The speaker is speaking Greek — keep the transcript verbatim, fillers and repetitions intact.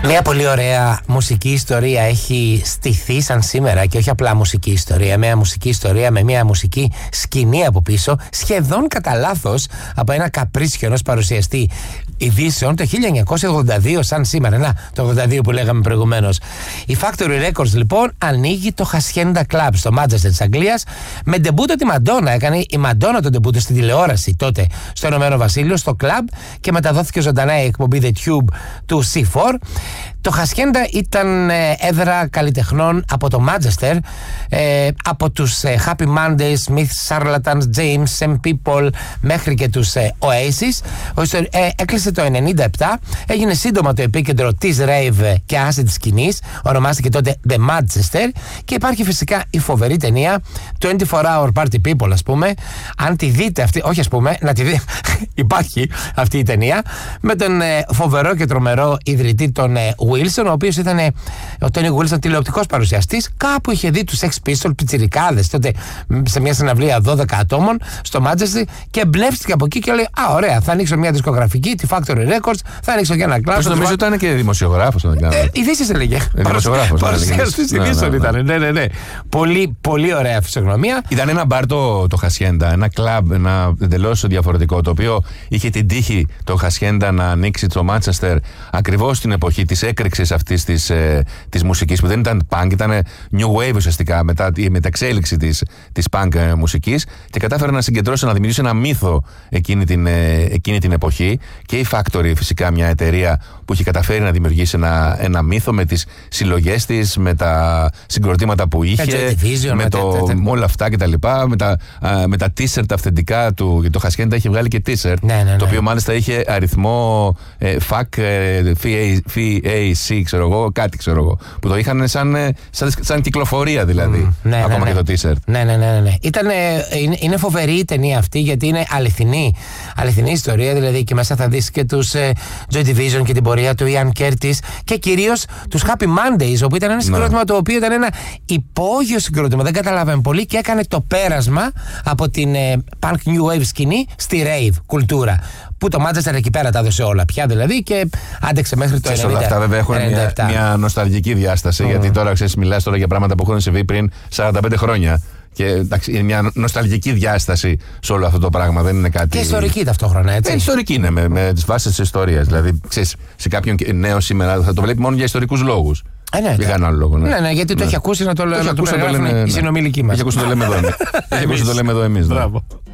Μια πολύ ωραία μουσική ιστορία έχει στηθεί σαν σήμερα και όχι απλά μουσική ιστορία. Μια μουσική ιστορία με μια μουσική σκηνή από πίσω, σχεδόν κατά λάθος από ένα καπρίσιο ενός παρουσιαστή ειδήσεων το χίλια εννιακόσια ογδόντα δύο, σαν σήμερα. Να, το ογδόντα δύο που λέγαμε προηγουμένως. Η Factory Records λοιπόν ανοίγει το Hacienda Club στο Μάντσεστερ της Αγγλίας με ντεμπούτο τη Μαντόνα. Έκανε η Μαντόνα τον ντεμπούτο στην τηλεόραση τότε στο Ηνωμένο Βασίλειο, στο κλαμπ, και μεταδόθηκε ζωντανά η εκπομπή The Tube του σι φορ. Το Hacienda ήταν ε, έδρα καλλιτεχνών από το Μάντσεστερ, ε, από τους ε, Happy Mondays, Smith, Charlatans, James, Some People μέχρι και τους ε, Oasis. Ο, ε, έκλεισε το ενενήντα επτά, έγινε σύντομα το επίκεντρο της rave και acid σκηνής, ονομάστηκε τότε The Manchester, και υπάρχει φυσικά η φοβερή ταινία είκοσι τέσσερα hour Party People, ας πούμε. Αν τη δείτε αυτή, όχι ας πούμε, να τη δείτε, υπάρχει αυτή η ταινία με τον ε, φοβερό και τρομερό ιδρυτή τον ε, Wilson, ο οποίος ήταν ε, ο Τόνι Wilson τηλεοπτικός παρουσιαστής. Κάπου είχε δει τους Sex Pistols πιτσιρικάδες τότε σε μια συναυλία δώδεκα ατόμων στο Manchester και εμπνεύστηκε από εκεί και λέει: Α, ωραία, θα ανοίξω μια δισκογραφική, τη Factory Records, θα ανοίξω και ένα κλαμπ. Νομίζω ότι ήταν και δημοσιογράφος. Ε, ειδήσεις έλεγε. Δημοσιογράφος. Παρουσιαστής ειδήσεων ήταν. Ναι, ναι, ναι. Πολύ, πολύ ωραία φυσιογνωμία. Ήταν ένα μπαρ το, το Hacienda, ένα κλαμπ, ένα εντελώς διαφορετικό, το οποίο είχε την τύχη το Hacienda να ανοίξει το Manchester ακριβώς στην εποχή της έκρηξης αυτής της, ε, της μουσικής, που δεν ήταν punk, ήταν new wave ουσιαστικά, μετά η μεταξέλιξη της, της punk ε, μουσικής, και κατάφερε να συγκεντρώσει, να δημιουργήσει ένα μύθο εκείνη την, ε, εκείνη την εποχή. Και η Factory, φυσικά, μια εταιρεία που έχει καταφέρει να δημιουργήσει ένα, ένα μύθο με τις συλλογές της, με τα συγκροτήματα που είχε, Division, με, το, με όλα αυτά κτλ. Με τα, α, με τα t-shirt αυθεντικά του. Γιατί το Hacienda είχε βγάλει και t-shirt, ναι, ναι, ναι. το οποίο μάλιστα είχε αριθμό ε, φακ εφ έι σι, ξέρω εγώ, κάτι ξέρω εγώ. Που το είχαν σαν, σαν, σαν κυκλοφορία δηλαδή. Mm, ναι, ακόμα ναι, ναι. Και το t-shirt. Ναι, ναι, ναι. ναι. Ήταν, είναι, είναι φοβερή η ταινία αυτή, γιατί είναι αληθινή. Αληθινή ιστορία, δηλαδή, και μέσα θα δεις και τους ε, Joy Division και την πορεία του Ian Curtis και κυρίως τους Happy Mondays, όπου ήταν ένα συγκρότημα ναι. το οποίο ήταν ένα υπόγειο συγκρότημα. Δεν καταλάβαμε πολύ και έκανε το πέρασμα από την ε, punk new wave σκηνή στη rave κουλτούρα. Που το Manchester εκεί πέρα τα έδωσε όλα πια δηλαδή και άντεξε μέχρι το ενενήντα. Όλα αυτά βέβαια έχουν μια, μια νοσταλγική διάσταση, mm. γιατί τώρα ξέρεις, μιλάς τώρα για πράγματα που έχουν συμβεί πριν σαράντα πέντε χρόνια. Και εντάξει, είναι μια νοσταλγική διάσταση σε όλο αυτό το πράγμα. Δεν είναι κάτι. Και ιστορική ταυτόχρονα, έτσι. Ε, ιστορική είναι, με, με τις βάσεις της ιστορίας. Δηλαδή, ξέρεις, σε κάποιον νέο σήμερα θα το βλέπει μόνο για ιστορικούς λόγους. Ε, ναι, για κανένα άλλο λόγο. Ναι, ναι, ναι, γιατί ναι. το έχει ακούσει να το, το, το, το, το, το, το λένε οι συνομιλικοί μας. Έχει ακούσει να το λέμε εδώ εμείς. Έχει ακούσει να το λέμε εδώ εμείς.